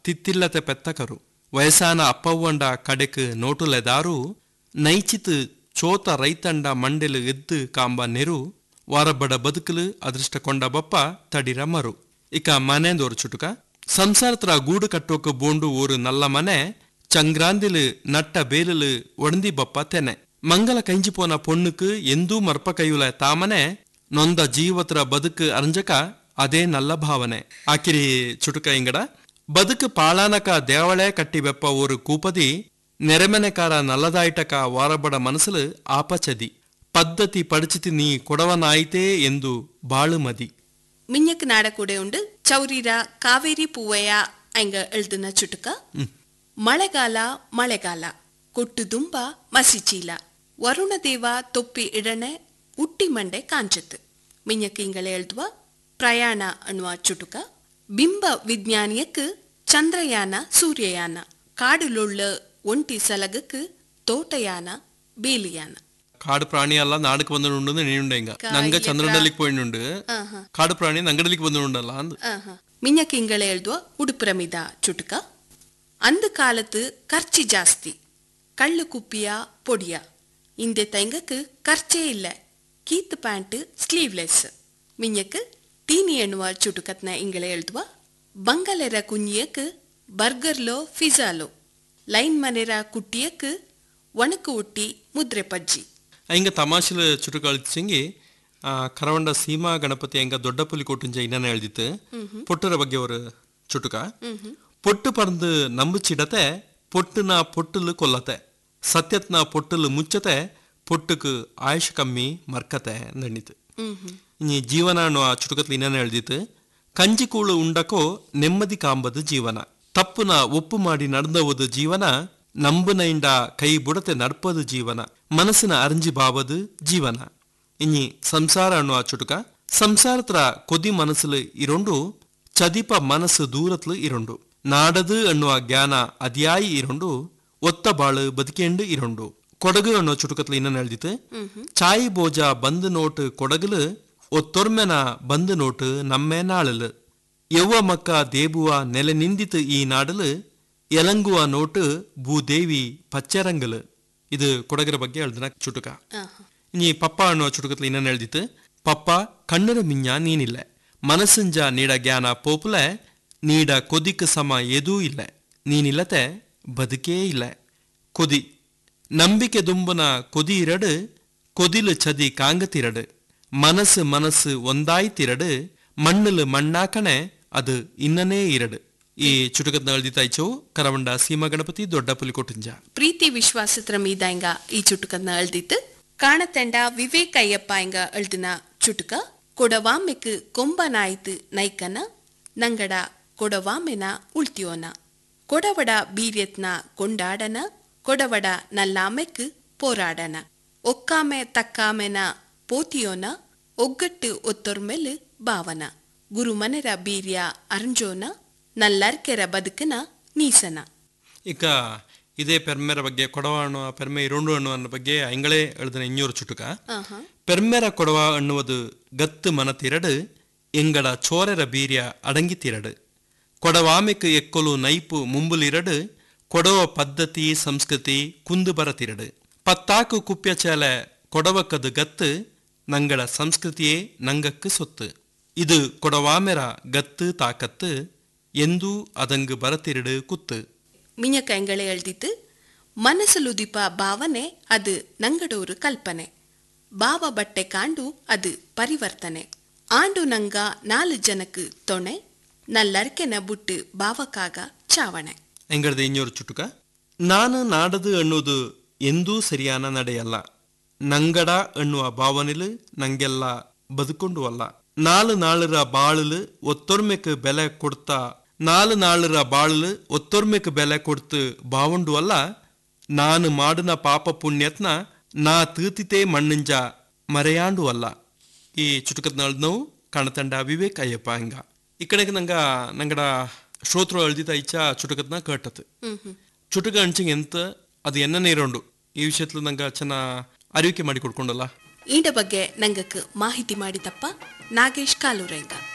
ತಿತ್ತಿಲ್ಲತೆ ಪೆತ್ತಕರು ವಯಸ್ಸಾನ ಅಪ್ಪವ್ವಂಡ ಕಡೆಕ್ ನೋಟುಲೆದಾರು ನೈಚಿತ್ ಚೋತ ರೈತಂಡ ಮಂಡೆಲು ಎದ್ದು ಕಾಂಬ ನೆರು ವಾರಬ್ಬಡ ಬದುಕಲು ಅದೃಷ್ಟ ಕೊಂಡ ಬಪ್ಪ ತಡಿರ ಮರು ಇಕ ಮನೆಂದೋರು ಚುಟುಕ ಸಂಸಾರತ್ರ ಗೂಡು ಕಟ್ಟೋಕ ಬೋಂಡು ಊರು ನಲ್ಲ ಮನೆ ಚಂಗ್ರಾಂದಿಲು ನಟ್ಟ ಬೇಲಲು ಒಡಂದಿ ಬಪ್ಪ ತೆನೆ ಮಂಗಲ ಕೈಂಜಿಪೋನ ಪೊಣ್ಣುಕು ಎಂದೂ ಮರ್ಪ ಕೈಯುಲ ತಾಮನೆ ನೊಂದ ಜೀವತ್ರ ಬದುಕು ಅರಂಜಕ ಅದೇ ನಲ್ಲ ಭಾವನೆ ಆಕಿರಿ ಚುಟುಕ ಇಂಗಡ ಬದುಕು ಪಾಳಾನಕ ದೇವಳೆ ಕಟ್ಟಿ ಬೆಪ್ಪ ಊರು ಕೂಪದಿ ನೆರೆಮನೆಕಾರ ನಲ್ಲದಾಯಿಟಕ ವಾರಬಡ ಮನಸಲು ಆಪಚದಿ ಪದ್ಧತಿ ಪಡಿಚಿತಿ ನೀ ಕೊಡವನಾಯಿತೇ ಎಂದು ಬಾಳು ಮದಿ ಮಿಂಜಕ್ ನಾಡ ಕೂಡ ಉಂಡು ಚೌರಿರ ಕಾವೇರಿ ಪೂವಯ್ಯ ಅಂಗ ಎಳ್ದಿನ ಚುಟುಕ ಮಳೆಗಾಲ ಮಳೆಗಾಲ ಕೊಟ್ಟು ದುಂಬ ಮಸಿಚೀಲ ವರುಣದೇವ ತೊಪ್ಪಿ ಇಡಣೆ ಉಟ್ಟಿ ಮಂಡೆ ಕಾಂಚತ್ ಮಿಂಜಕ್ ಇಂಗಳ ಎಳ್ದುವ ಪ್ರಯಾಣ ಅನ್ನುವ ಚುಟುಕ ಬಿಂಬ ವಿಜ್ಞಾನಿಯಕ್ ಚಂದ್ರಯಾನ ಸೂರ್ಯಯಾನ ಕಾಡುಲೊಳ್ಳ ಒಂಟಿ ಸಲಗಕ್ ತೋಟಯಾನ ಬೇಲಿಯಾನ ಕಾಡು ಪ್ರಾಣಿ ಅಲ್ಲ ನಾಡಕ್ ಬಂದುಂಡು ನೀನುಂಡೆ ಇಂಗ ನಂಗ ಚಂದ್ರನಲ್ಲಿಗೆ ಪೋಯಿಂಡು ಕಾಡು ಪ್ರಾಣಿ ನಂಗಡಲಿಗೆ ಬಂದುಂಡಲ್ಲ ಅಂದ್ ಮಿಂಜಕ್ ಇಂಗಳ ಎಳ್ದುವ ಉಡುಪುರಮಿದ ಚುಟುಕ ಅಂದು ಕಾಲത്ത് ಖರ್ಚಿ ಜಾಸ್ತಿ ಕಳ್ಳು ಕುಪ್ಪಿಯ ಪೊಡಿಯ ಇಂದೆ ತೈಂಗಕ್ ಖರ್ಚೇ ಇಲ್ಲ ಕೀತ್ ಪ್ಯಾಂಟ್ ಸ್ಲೀವ್ಲೆಸ್ ಮಿಂಜಕ್ ತೀನಿ ಎನ್ನುವ ಚುಟುಕತ್ನ ಇಂಗಳ ಎಳ್ದುವ ಬಂಗಲೆರ ಕುಂಜಿಯಕ್ ಬರ್ಗರ್ಲೋ ಫಿಜಾಲೋ ಲೈನ್ ಮನೆರ ಕುಟ್ಟಿಯಕ್ ಒಣಕು ಉಟ್ಟಿ ಮುದ್ರೆ ಪಜ್ಜಿ ಹಿಂಗ ತಮಾಷೆಲ ಚುಟುಕ ಅಳಿಸಿಂಗಿ ಕರವಂಡ ಸೀಮಾ ಗಣಪತಿ ಹೆಂಗ ದೊಡ್ಡ ಪುಲಿ ಕೊಟ್ಟುಂಜ ಇನ್ನೇನ ಹೇಳ್ದಿತ್ತು ಪೊಟ್ಟರ ಬಗ್ಗೆ ಅವರು ಚುಟುಕ பொட்டு பறந்து நம்புச்சிடத்தை பொட்டுன பொட்டுಲು கொல்லத்தை சத்தியத்ன பொட்டுಲು ಮುಚ್ಚತೆ பொட்டுக்கு ಆಯುಷ್ ಕಮ್ಮಿ ಮರ್ಕತೆ ನಣ್ಣಿತು ಇನಿ ಜೀವನ ಅನ್ನುವ ಚುಟುಕತ್ಲಿ ಇನ್ನೇನು ಹೇಳ್ದಿತ್ತು ಕಂಜಿ ಕೂಳು ಉಂಡಕೋ ನೆಮ್ಮದಿ ಕಾಂಬದು ಜೀವನ ತಪ್ಪುನ ಒಪ್ಪು ಮಾಡಿ ನಡೆದವುದು ಜೀವನ ನಂಬುನೈಂಡ ಕೈ ಬುಡತೆ ನಡ್ಪದು ಜೀವನ ಮನಸ್ಸಿನ ಅರಂಜಿ ಬಾವದು ಜೀವನ ಇನಿ ಸಂಸಾರ ಅನ್ನುವ ಚುಟುಕ ಸಂಸಾರತ್ರ ಕೊದಿ ಮನಸ್ಸಲು ಇರೊಂಡು ಚದಿಪ ಮನಸ್ಸು ದೂರತ್ಲು ಇರೊಂಡು ನಾಡದು ಅನ್ನುವ ಜ್ಞಾನ ಅದ್ಯಾಯಿ ಇರೊಂಡು ಒತ್ತ ಬಾಳು ಬದುಕೇಂಡು ಇರೊಂಡು ಕೊಡಗು ಅನ್ನೋ ಚುಟುಕತ್ಲು ಇನ್ನೇನು ಹೇಳ್ದಿತ್ತು ಚಾಯಿ ಬೋಜ ಬಂದು ನೋಟು ಕೊಡಗಲು ಒತ್ತೊರ್ಮೆನ ಬಂದು ನೋಟು ನಮ್ಮೆ ನಾಳಲು ಯವ್ವ ಮಕ್ಕ ದೇಬುವ ನೆಲೆ ನಿಂದಿತು ಈ ನಾಡಲು ಎಲಂಗುವ ನೋಟು ಭೂದೇವಿ ಪಚ್ಚರಂಗಲು ಇದು ಕೊಡಗರ ಬಗ್ಗೆ ಹೇಳ್ದಿನ ಚುಟುಕ ಇನಿ ಪಪ್ಪ ಅನ್ನೋ ಚುಟುಕತ್ಲು ಇನ್ನೇನು ಹೇಳ್ದಿತ್ತು ಪಪ್ಪ ಕಣ್ಣರ ಮಿಂಜ ನೀನಿಲ್ಲ ಮನಸ್ಸಂಜ ನೀಡ ಜ್ಞಾನ ಪೋಪುಲೆ ನೀಡ ಕೊದಿಕ್ ಸಮ ಎದೂ ಇಲ್ಲ ನೀನಿಲ್ಲತೆ ಬದುಕೇ ಇಲ್ಲ ಕೊದಿ ನಂಬಿಕೆ ದುಂಬನ ಕೊದಿ ಇರಡು ಕೊದಿಲು ಚದಿ ಕಾಂಗತಿರಡು ಮನಸ್ಸು ಮನಸ್ಸು ಒಂದಾಯ್ತಿರಡು ಮಣ್ಣಲು ಮಣ್ಣಾಕಣೆ ಅದು ಇನ್ನನೇ ಇರಡು ಈ ಚುಟುಕತ್ನ ಅಳ್ದಿತಾಯ್ಚು ಕರವಂಡ ಸೀಮಾ ಗಣಪತಿ ದೊಡ್ಡ ಪುಲಿ ಕೊಟ್ಟುಂಜ ಪ್ರೀತಿ ವಿಶ್ವಾಸತ್ರ ಮೀದಾಂಗ ಈ ಚುಟುಕತ್ನ ಅಳ್ದಿತ್ತು ಕಾಣತಂಡ ವಿವೇಕ್ ಅಯ್ಯಪ್ಪ ಇಂಗ ಅಳ್ದಿನ ಚುಟುಕ ಕೊಡವಾಮೆಕ್ ಕೊಂಬನಾಯ್ತು ನೈಕನ ನಂಗಡ ಕೊಡವಾಮೆನ ಉಳ್ತಿಯೋನ ಕೊಡವಡ ಬೀರ್ಯತ್ನ ಕೊಂಡಾಡನ ಕೊಡವಡ ನಲ್ಲಾಮೆಕ್ ಪೋರಾಡನ ಒಕ್ಕಾಮೆ ತಕ್ಕಾಮೆನ ಪೋತಿಯೋನ ಒಗ್ಗಟ್ಟು ಒತ್ತೊರ್ಮೆಲ್ ಭಾವನ ಗುರುಮನೆರ ಬೀರ್ಯ ಅರಂಜೋನ ನಲ್ಲರ್ಕೆರ ಬದುಕನ ನೀಸನ ಈಗ ಇದೇ ಪೆರ್ಮೆರ ಬಗ್ಗೆ ಕೊಡವ ಅನ್ನುವ ಪೆರ್ಮೆ ಇರೋಂಡು ಅನ್ನುವ ಬಗ್ಗೆ ಅಂಗಳೇ ಎಳ್ದನ ಇನ್ನೂರು ಚುಟುಕ ಪೆರ್ಮೆರ ಕೊಡವ ಅನ್ನುವುದು ಗತ್ತು ಮನತಿರಡು ಎಂಗಡ ಚೋರೆರ ಬೀರ್ಯ ಅಡಂಗಿತಿರಡು ಕೊಡವಾಮೆಕ್ ಎಕ್ಕೊಲು ನೈಪು ಮುಂಬುಲಿರಡು ಕೊಡವ ಪದ್ಧತಿ ಸಂಸ್ಕೃತಿ ಕುಂದು ಬರತಿರಡು ಪತ್ತಾಕು ಕುಪ್ಯ ಚಾಲೆ ಕೊಡವಕ್ಕದು ಗತ್ತು ನಂಗಡ ಸಂಸ್ಕೃತಿಯೇ ನಂಗಕ್ಕೆ ಸೊತ್ತು ಇದು ಕೊಡವಾಮೆರ ಗತ್ತು ತಾಕತ್ತು ಎಂದೂ ಅದಂಗು ಬರತಿರಡು ಕುತ್ತು ಮಿಂಜಕ ಎಂಗಳೇ ಎಳ್ದಿತ್ತು ಮನಸ್ಸಲುದಿಪ ಭಾವನೆ ಅದು ನಂಗಡೋರು ಕಲ್ಪನೆ ಭಾವ ಬಟ್ಟೆ ಕಾಂಡು ಅದು ಪರಿವರ್ತನೆ ಆಂಡು ನಂಗ 4 ಜನಕ್ಕೆ ತೊಣೆ ನಲ್ಲರ್ಕೆನ ಬುಟ್ಟು ಭಾವಕ್ಕಾಗ ಚಾವಣೆ ಎಂಗಡದ ಇನ್ನೂರು ಚುಟುಕ ನಾನು ನಾಡದು ಅನ್ನೋದು ಎಂದೂ ಸರಿಯಾನ ನಡೆಯಲ್ಲ ನಂಗಡ ಅನ್ನುವ ಭಾವನೆಲು ನಂಗೆಲ್ಲ ಬದುಕೊಂಡು ಅಲ್ಲ ನಾಳು ಬಾಳಲು ಒತ್ತೊರ್ಮೆಕ್ ಬೆಲೆ ಕೊಡ್ತಾ ನಾಳು ಬಾಳಲು ಒತ್ತೊರ್ಮೆಕ್ ಬೆಲೆ ಕೊಡ್ತು ಬಾವುಂಡು ಅಲ್ಲ ನಾನು ಮಾಡಿನ ಪಾಪ ಪುಣ್ಯತ್ನ ನಾ ತೀತಿತೇ ಮಣ್ಣಂಜ ಮರೆಯಾಂಡು ಅಲ್ಲ ಈ ಚುಟುಕತ್ನವು ಕಾಣತಂಡ ವಿವೇಕ್ ಅಯ್ಯಪ್ಪ ಹಂಗ ಈ ಕಡೆಗೆ ನಂಗಡ ಶ್ರೋತೃ ಅಳ್ದಿತ ಇಚ್ಛ ಚುಟುಕತ್ನ ಕಟ್ಟತ್ ಚುಟುಕ ಅಂಚಿಂಗ್ ಎಂತ ಅದು ಎನ್ನನೇ ಇರೋಂಡು ಈ ವಿಷಯತ್ಲು ನಂಗೆ ಚೆನ್ನ ಅರಿವಿಕೆ ಮಾಡಿ ಕೊಡ್ಕೊಂಡಲ್ಲ ಈಡ ಬಗ್ಗೆ ನಂಗಕ್ಕೆ ಮಾಹಿತಿ ಮಾಡಿದಪ್ಪ ನಾಗೇಶ್ ಕಾಲೂರೆಂಗ.